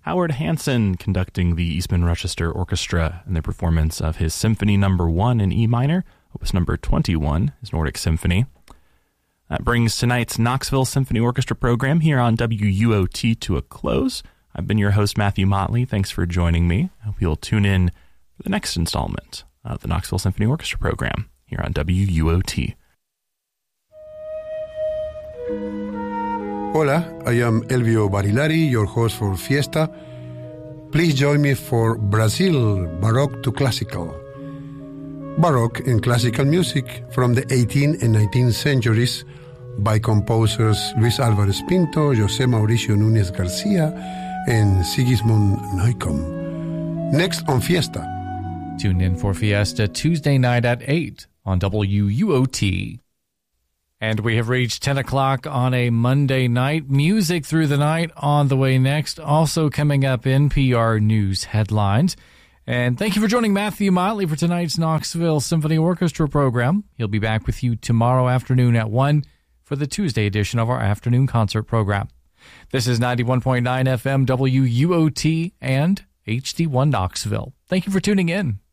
Howard Hansen conducting the Eastman Rochester Orchestra in their performance of his Symphony No. 1 in E minor, Opus No. 21, his Nordic Symphony. That brings tonight's Knoxville Symphony Orchestra program here on WUOT to a close. I've been your host, Matthew Motley. Thanks for joining me. I hope you'll tune in for the next installment of the Knoxville Symphony Orchestra program here on WUOT. Hola, I am Elvio Barilari, your host for Fiesta. Please join me for Brazil, Baroque to Classical. Baroque and classical music from the 18th and 19th centuries by composers Luis Álvarez Pinto, José Mauricio Núñez García, and Sigismund Neukomm. Next on Fiesta. Tune in for Fiesta Tuesday night at 8 on WUOT. And we have reached 10 o'clock on a Monday night. Music through the night on the way next. Also coming up, NPR News headlines. And thank you for joining Matthew Motley for tonight's Knoxville Symphony Orchestra program. He'll be back with you tomorrow afternoon at 1 for the Tuesday edition of our afternoon concert program. This is 91.9 FM WUOT and HD1 Knoxville. Thank you for tuning in.